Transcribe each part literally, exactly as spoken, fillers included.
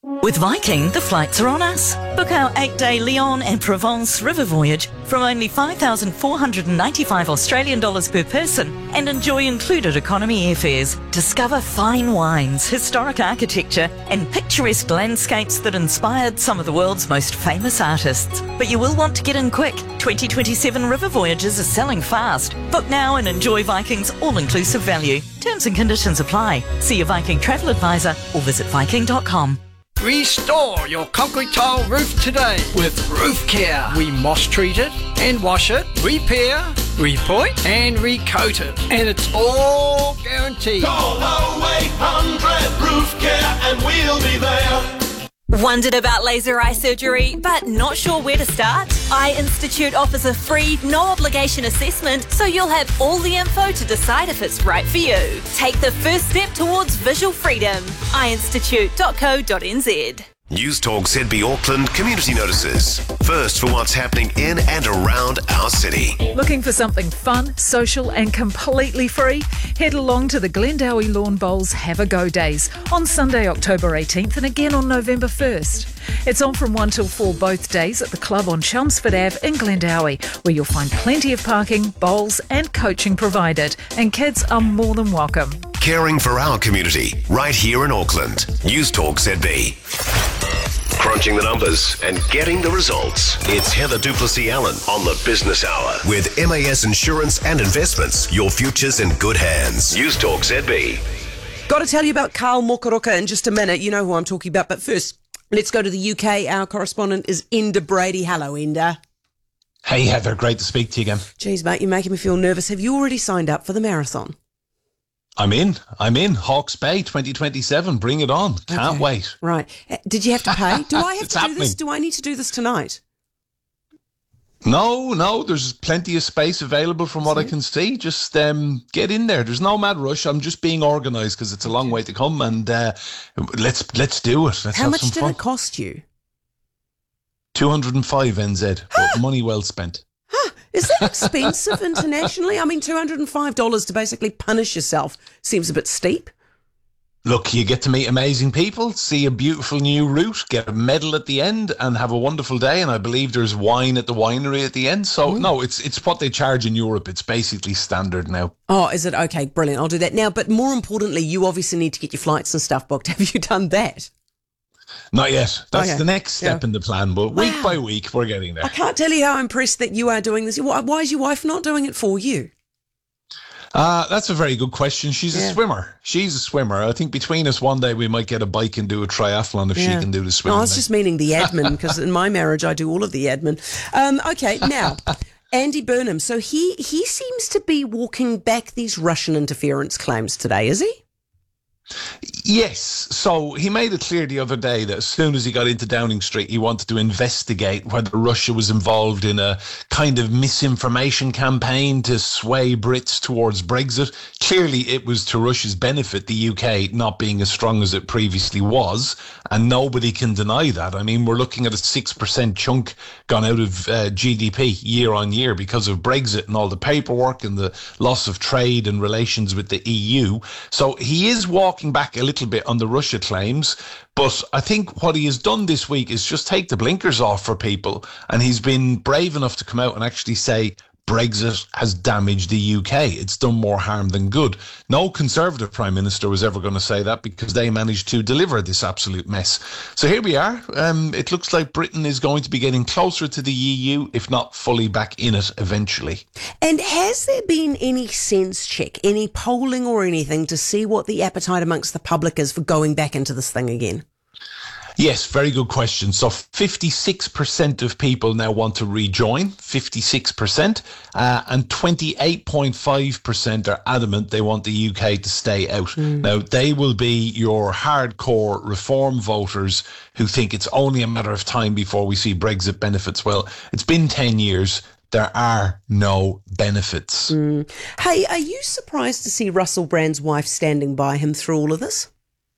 With Viking, the flights are on us. Book our eight-day Lyon and Provence river voyage from only five thousand four hundred ninety-five Australian dollars per person and enjoy included economy airfares. Discover fine wines, historic architecture and picturesque landscapes that inspired some of the world's most famous artists. But you will want to get in quick. twenty twenty-seven river voyages are selling fast. Book now and enjoy Viking's all-inclusive value. Terms and conditions apply. See your Viking travel advisor or visit viking dot com. Restore your concrete tile roof today with Roof Care. We moss treat it and wash it, repair, repoint and recoat it. And it's all guaranteed. Call oh eight hundred Roof Care and we'll be there. Wondered about laser eye surgery, but not sure where to start? Eye Institute offers a free, no-obligation assessment, so you'll have all the info to decide if it's right for you. Take the first step towards visual freedom. eye institute dot co dot n z. News Talk Z B Auckland Community Notices. First for what's happening in and around our city. Looking for something fun, social and completely free? Head along to the Glendowie Lawn Bowls Have a Go Days on Sunday, October eighteenth and again on November first. It's on from one till four both days at the club on Chelmsford Avenue in Glendowie, where you'll find plenty of parking, bowls and coaching provided, and kids are more than welcome. Caring for our community, right here in Auckland. News Talk Z B. Crunching the numbers and getting the results. It's Heather Duplessis-Allen on the Business Hour. With M A S Insurance and Investments, your future's in good hands. News Talk Z B. Got to tell you about Carl Mokaroka in just a minute. You know who I'm talking about. But first, let's go to the U K. Our correspondent is Enda Brady. Hello, Enda. Hey, Heather. Great to speak to you again. Geez, mate, you're making me feel nervous. Have you already signed up for the marathon? I'm in. I'm in. Hawke's Bay twenty twenty-seven. Bring it on. Can't okay. wait. Right. Did you have to pay? Do I have It's to happening. do this? Do I need to do this tonight? No, no. There's plenty of space available from what I can see. Just um, get in there. There's no mad rush. I'm just being organised because it's a long way to come. And uh, let's let's do it. Let's How have much some did fun. it cost you? two hundred five N Z. But money well spent. Huh, is that expensive internationally? I mean, two hundred five dollars to basically punish yourself seems a bit steep. Look, you get to meet amazing people, see a beautiful new route, get a medal at the end, and have a wonderful day. And I believe there's wine at the winery at the end. So, Mm. no, it's it's what they charge in Europe. It's basically standard now. Oh, is it? Okay, brilliant. I'll do that now. But more importantly, you obviously need to get your flights and stuff booked. Have you done that? Not yet. That's Okay. the next step Yeah. in the plan. But week Wow. by week, we're getting there. I can't tell you how impressed that you are doing this. Why, why is your wife not doing it for you? Uh, that's a very good question. She's Yeah. a swimmer. She's a swimmer. I think between us one day we might get a bike and do a triathlon if Yeah. she can do the No, swimming. I was just meaning the admin, because in my marriage I do all of the admin. Um, okay, now, Andy Burnham. So he, he seems to be walking back these Russian interference claims today, is he? Yes. So he made it clear the other day that as soon as he got into Downing Street, he wanted to investigate whether Russia was involved in a kind of misinformation campaign to sway Brits towards Brexit. Clearly, it was to Russia's benefit, the U K not being as strong as it previously was, and nobody can deny that. I mean, we're looking at a six percent chunk gone out of uh, G D P year on year because of Brexit and all the paperwork and the loss of trade and relations with the E U. So he is walking back a little bit on the Russia claims, but I think what he has done this week is just take the blinkers off for people, and he's been brave enough to come out and actually say Brexit has damaged the U K. It's done more harm than good. No Conservative Prime Minister was ever going to say that because they managed to deliver this absolute mess. So here we are. Um, it looks like Britain is going to be getting closer to the E U, if not fully back in it eventually. And has there been any sense check, any polling or anything to see what the appetite amongst the public is for going back into this thing again? Yes, very good question. So fifty-six percent of people now want to rejoin, fifty-six percent, uh, and twenty-eight point five percent are adamant they want the U K to stay out. Mm. Now, they will be your hardcore reform voters who think it's only a matter of time before we see Brexit benefits. Well, it's been ten years. There are no benefits. Mm. Hey, are you surprised to see Russell Brand's wife standing by him through all of this?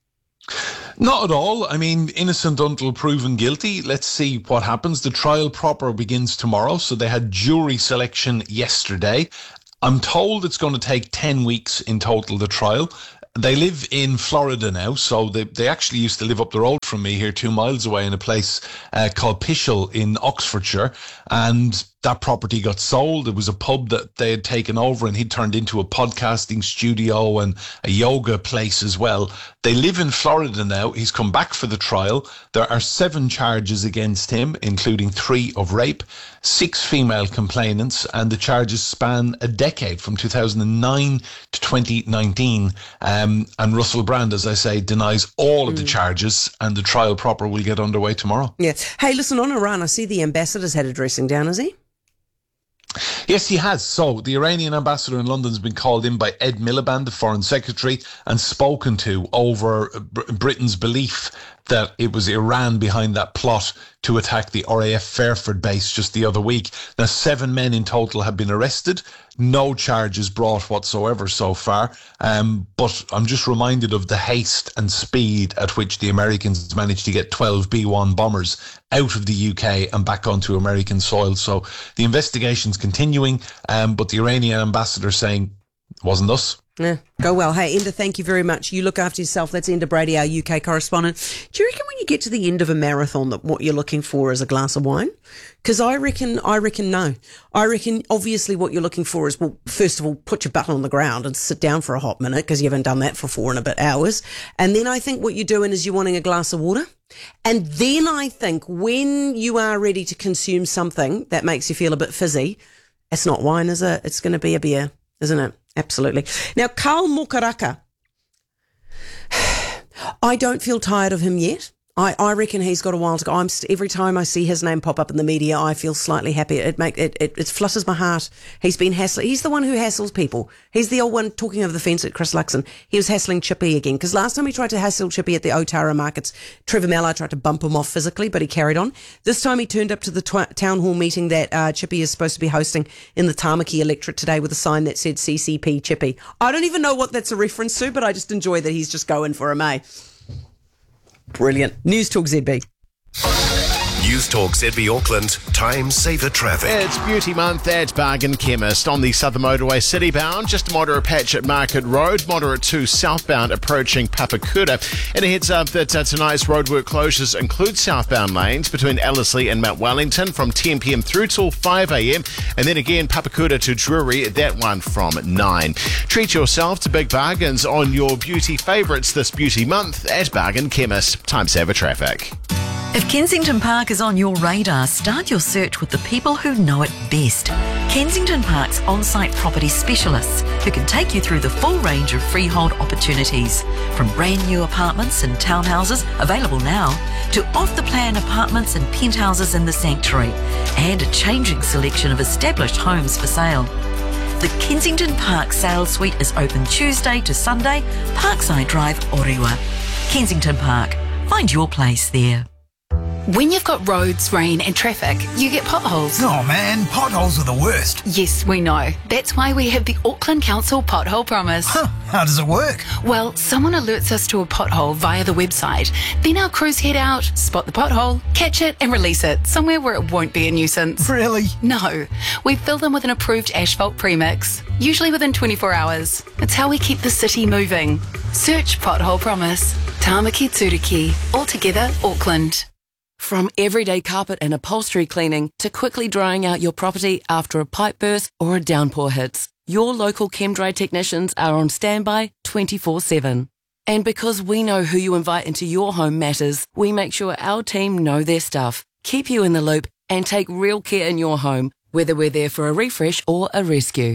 Not at all. I mean, innocent until proven guilty. Let's see what happens. The trial proper begins tomorrow. So they had jury selection yesterday. I'm told it's going to take ten weeks in total, the trial. They live in Florida now. So they, they actually used to live up the road from me here, two miles away, in a place uh, called Pishall in Oxfordshire, and that property got sold. It was a pub that they had taken over, and he'd turned into a podcasting studio and a yoga place as well. They live in Florida now. He's come back for the trial. There are seven charges against him, including three of rape, six female complainants, and the charges span a decade, from two thousand nine to twenty nineteen. Um, and Russell Brand, as I say, denies all of the charges, and the trial proper will get underway tomorrow. Yeah. Hey, listen, on Iran, I see the ambassador's had a dressing down, has he? Yes, he has. So the Iranian ambassador in London has been called in by Ed Miliband, the foreign secretary, and spoken to over Br- Britain's belief that it was Iran behind that plot to attack the R A F Fairford base just the other week. Now, seven men in total have been arrested. No charges brought whatsoever so far. Um, but I'm just reminded of the haste and speed at which the Americans managed to get twelve B one bombers out of the U K and back onto American soil. So the investigation's continuing, um, but the Iranian ambassador saying it wasn't us. Yeah, go well. Hey, Enda, thank you very much. You look after yourself. That's Enda Brady, our U K correspondent. Do you reckon when you get to the end of a marathon that what you're looking for is a glass of wine? Because I reckon, I reckon no. I reckon obviously what you're looking for is, well, first of all, put your butt on the ground and sit down for a hot minute, because you haven't done that for four and a bit hours. And then I think what you're doing is you're wanting a glass of water. And then I think when you are ready to consume something that makes you feel a bit fizzy, it's not wine, is it? It's going to be a beer, isn't it? Absolutely. Now, Karl Mokaraka, I don't feel tired of him yet. I, I reckon he's got a while to go. I'm st- every time I see his name pop up in the media, I feel slightly happy. It make it, it, it flutters my heart. He's been hassling. He's the one who hassles people. He's the old one talking over the fence at Chris Luxon. He was hassling Chippy again, because last time he tried to hassle Chippy at the Otara markets, Trevor Mallard tried to bump him off physically, but he carried on. This time he turned up to the tw- town hall meeting that uh, Chippy is supposed to be hosting in the Tamaki electorate today with a sign that said C C P Chippy. I don't even know what that's a reference to, but I just enjoy that he's just going for him, eh? Brilliant. News Talk Z B. News Talk Z B Auckland, time saver traffic. It's Beauty Month at Bargain Chemist on the Southern Motorway city bound. Just a moderate patch at Market Road, moderate to southbound approaching Papakura. And a heads up that uh, tonight's roadwork closures include southbound lanes between Ellerslie and Mount Wellington from ten p.m. through till five a.m. And then again Papakura to Drury, that one from nine. Treat yourself to big bargains on your beauty favourites this Beauty Month at Bargain Chemist. Time saver traffic. If Kensington Park is on your radar, start your search with the people who know it best. Kensington Park's on-site property specialists who can take you through the full range of freehold opportunities, from brand new apartments and townhouses available now to off-the-plan apartments and penthouses in the Sanctuary, and a changing selection of established homes for sale. The Kensington Park Sales Suite is open Tuesday to Sunday, Parkside Drive, Orewa. Kensington Park. Find your place there. When you've got roads, rain and traffic, you get potholes. Oh man, potholes are the worst. Yes, we know. That's why we have the Auckland Council Pothole Promise. Huh, how does it work? Well, someone alerts us to a pothole via the website. Then our crews head out, spot the pothole, catch it and release it somewhere where it won't be a nuisance. Really? No. We fill them with an approved asphalt premix, usually within twenty-four hours. It's how we keep the city moving. Search Pothole Promise. Tamaki Tsuriki. Altogether, Auckland. From everyday carpet and upholstery cleaning to quickly drying out your property after a pipe burst or a downpour hits, your local ChemDry technicians are on standby twenty-four seven. And because we know who you invite into your home matters, we make sure our team know their stuff, keep you in the loop, and take real care in your home, whether we're there for a refresh or a rescue.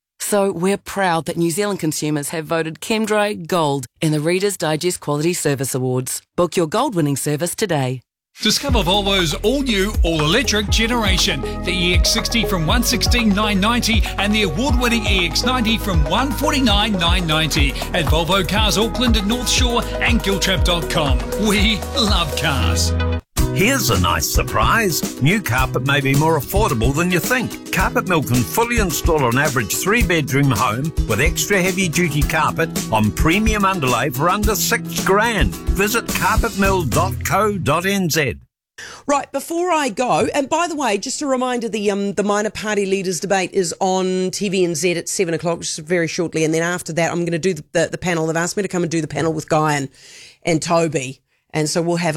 So we're proud that New Zealand consumers have voted ChemDry Gold in the Reader's Digest Quality Service Awards. Book your gold-winning service today. Discover Volvo's all-new, all-electric generation. The E X sixty from one hundred sixteen thousand nine hundred ninety and the award-winning E X ninety from one hundred forty-nine thousand nine hundred ninety at Volvo Cars Auckland and North Shore and Giltrap dot com. We love cars. Here's a nice surprise. New carpet may be more affordable than you think. Carpet Mill can fully install an average three-bedroom home with extra heavy-duty carpet on premium underlay for under six grand. Visit carpet mill dot co dot n z. Right, before I go, and by the way, just a reminder, the um the minor party leaders debate is on T V N Z at seven o'clock, just very shortly, and then after that I'm going to do the, the, the panel. They've asked me to come and do the panel with Guy and, and Toby, and so we'll have